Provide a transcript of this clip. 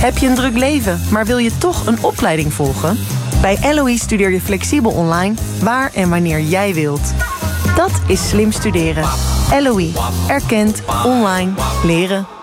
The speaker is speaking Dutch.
Heb je een druk leven, maar wil je toch een opleiding volgen? Bij LOE studeer je flexibel online, waar en wanneer jij wilt. Dat is slim studeren. LOE. Erkend. Online. Leren.